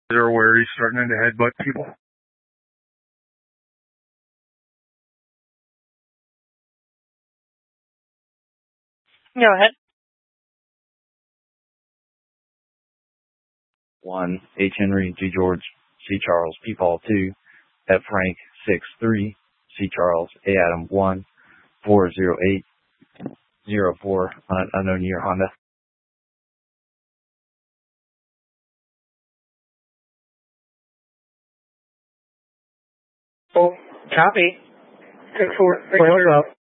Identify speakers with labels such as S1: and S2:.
S1: Or where he's starting to headbutt people.
S2: Go ahead.
S3: 1, H. Henry, G. George, C. Charles, P. Paul 2, F. Frank 6, 3, C. Charles, A. Adam 1, 408, 04, unknown year Honda.
S1: Oh, copy. 6-4,